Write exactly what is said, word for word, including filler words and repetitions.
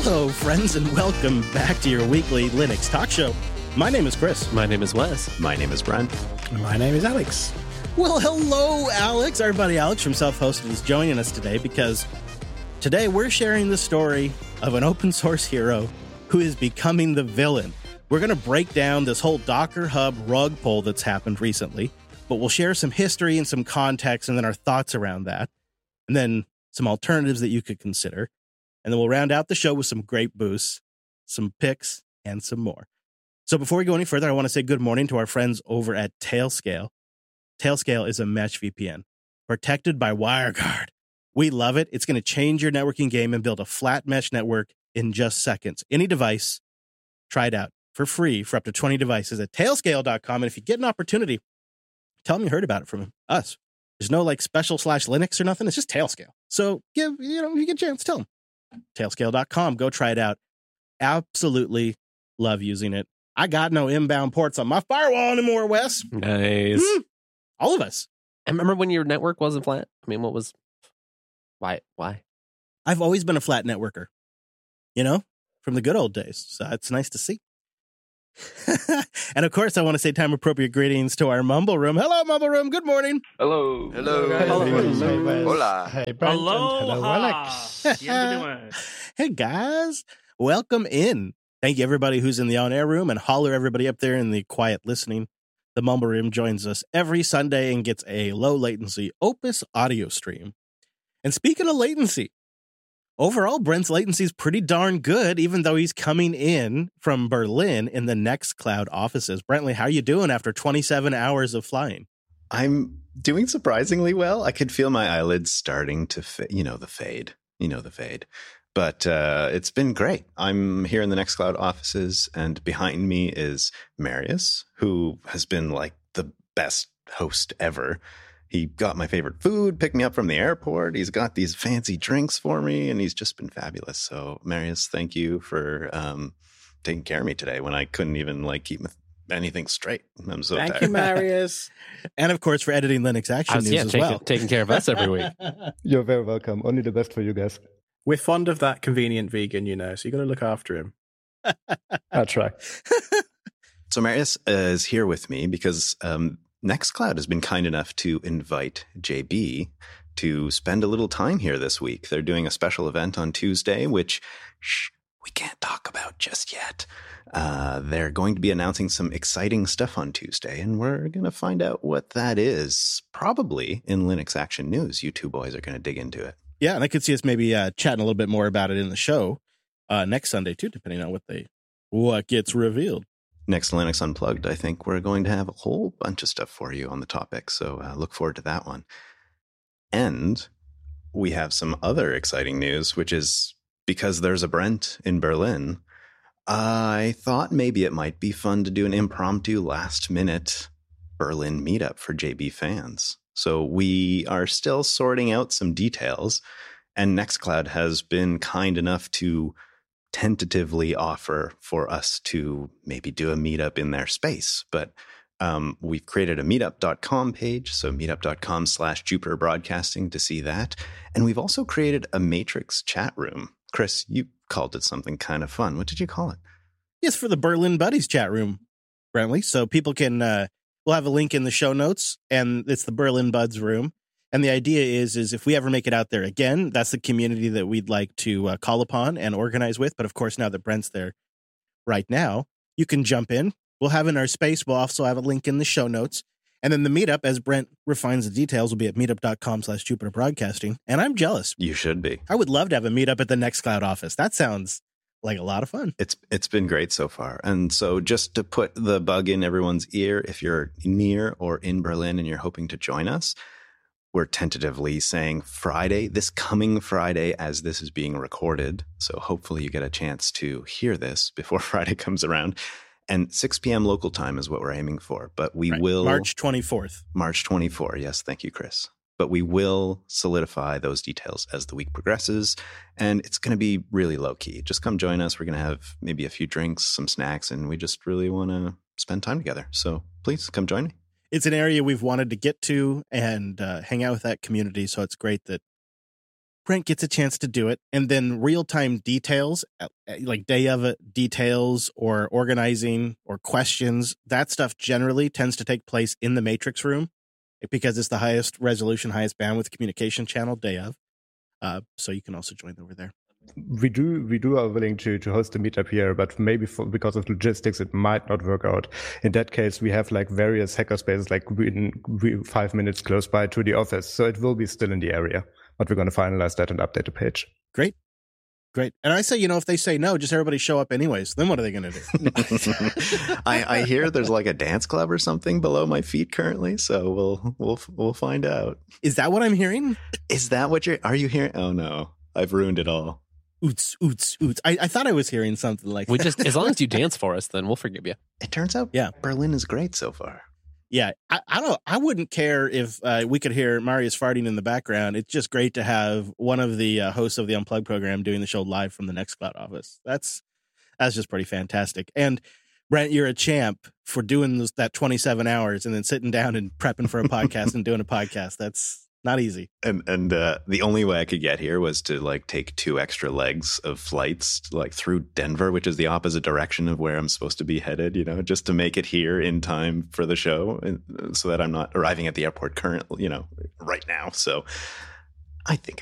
Hello, friends, and welcome back to your weekly Linux talk show. My name is Chris. My name is Wes. My name is Brent. My name is Alex. Well, hello, Alex. Our buddy Alex from Self-Hosted is joining us today because today we're sharing the story of an open source hero who is becoming the villain. We're going to break down this whole Docker Hub rug pull that's happened recently, but we'll share some history and some context and then our thoughts around that, and then some alternatives that you could consider. And then we'll round out the show with some great boosts, some picks, and some more. So before we go any further, I want to say good morning to our friends over at Tailscale. Tailscale is a mesh V P N protected by WireGuard. We love it. It's going to change your networking game and build a flat mesh network in just seconds. Any device, try it out for free for up to twenty devices at tailscale dot com. And if you get an opportunity, tell them you heard about it from us. There's no like special slash Linux or nothing. It's just Tailscale. So give, you know, if you get a chance, tell them. tailscale dot com. Go try it out. Absolutely love using it. I got no inbound ports on my firewall anymore, Wes. Nice. Mm, all of us. I remember when your network wasn't flat. I mean, what was... Why? Why? I've always been a flat networker, you know, from the good old days. So it's nice to see. And of course, I want to say time appropriate greetings to our Mumble Room. Hello, Mumble Room. Good morning. Hello. Hello. Hello. Hello. Hola. Hey, Brent. Hello, Hello, Alex. Hey, guys. Welcome in. Thank you, everybody who's in the on-air room, and holler everybody up there in the quiet listening. The Mumble Room joins us every Sunday and gets a low-latency Opus audio stream. And speaking of latency, overall, Brent's latency is pretty darn good, even though he's coming in from Berlin in the Nextcloud offices. Brentley, how are you doing after twenty-seven hours of flying? I'm doing surprisingly well. I could feel my eyelids starting to, fa- you know, the fade, you know, the fade. But uh, it's been great. I'm here in the Nextcloud offices, and behind me is Marius, who has been like the best host ever. He got my favorite food, picked me up from the airport. He's got these fancy drinks for me, and he's just been fabulous. So, Marius, thank you for um, taking care of me today when I couldn't even like keep anything straight. I'm so Thank tired. you, Marius. And of course, for editing Linux Action I was, News yeah, as taking, well. taking care of us every week. You're very welcome. Only the best for you guys. We're fond of that convenient vegan, you know, so you got to look after him. I'll try. So Marius is here with me because um, Nextcloud has been kind enough to invite J B to spend a little time here this week. They're doing a special event on Tuesday, which shh, we can't talk about just yet. Uh, they're going to be announcing some exciting stuff on Tuesday, and we're going to find out what that is, probably in Linux Action News. You two boys are going to dig into it. Yeah, and I could see us maybe uh, chatting a little bit more about it in the show uh, next Sunday, too, depending on what they what gets revealed. Next Linux Unplugged, I think we're going to have a whole bunch of stuff for you on the topic, so uh, look forward to that one. And we have some other exciting news, which is because there's a Brent in Berlin, I thought maybe it might be fun to do an impromptu last-minute Berlin meetup for J B fans. So we are still sorting out some details, and Nextcloud has been kind enough to tentatively offer for us to maybe do a meetup in their space. But um, we've created a meetup dot com page, so meetup dot com slash Jupiter Broadcasting to see that. And we've also created a Matrix chat room. Chris, you called it something kind of fun. What did you call it? Yes, for the Berlin Buddies chat room, Brentley, so people can... Uh, We'll have a link in the show notes, and it's the Berlin Buds room. And the idea is, is if we ever make it out there again, that's the community that we'd like to uh, call upon and organize with. But of course, now that Brent's there right now, you can jump in. We'll have in our space. We'll also have a link in the show notes. And then the meetup, as Brent refines the details, will be at meetup dot com slash Jupiter Broadcasting. And I'm jealous. You should be. I would love to have a meetup at the Nextcloud office. That sounds like a lot of fun. It's it's been great so far. And so just to put the bug in everyone's ear, if you're near or in Berlin and you're hoping to join us, we're tentatively saying Friday, this coming Friday, as this is being recorded. So hopefully you get a chance to hear this before Friday comes around. And six p.m. local time is what we're aiming for. But we Right. will... March twenty-fourth. March twenty-fourth. Yes, thank you, Chris. But we will solidify those details as the week progresses, and it's going to be really low-key. Just come join us. We're going to have maybe a few drinks, some snacks, and we just really want to spend time together. So please come join me. It's an area we've wanted to get to and uh, hang out with that community, so it's great that Brent gets a chance to do it, and then real-time details, like day of details or organizing or questions, that stuff generally tends to take place in the Matrix room because it's the highest resolution, highest bandwidth communication channel day of. Uh, so you can also join over there. We do we do are willing to to host a meetup here, but maybe for, because of logistics, it might not work out. In that case, we have like various hackerspaces, like within five minutes close by to the office, so it will be still in the area. But we're going to finalize that and update the page. Great, great. And I say, you know, if they say no, just everybody show up anyways. Then what are they going to do? I, I hear there's like a dance club or something below my feet currently, so we'll we'll we'll find out. Is that what I'm hearing? Is that what you're? Are you hearing? Oh no, I've ruined it all. Oots, oots, oots. I, I thought I was hearing something like We that. just, as long as you dance for us, then we'll forgive you. It turns out, yeah, Berlin is great so far. Yeah, I, I don't. I wouldn't care if uh, we could hear Marius farting in the background. It's just great to have one of the uh, hosts of the Unplugged program doing the show live from the Nextcloud office. That's that's just pretty fantastic. And Brent, you're a champ for doing this, that twenty-seven hours and then sitting down and prepping for a podcast and doing a podcast. That's not easy. And and uh, the only way I could get here was to like take two extra legs of flights like through Denver, which is the opposite direction of where I'm supposed to be headed, you know, just to make it here in time for the show, so that I'm not arriving at the airport currently, you know, right now. So I think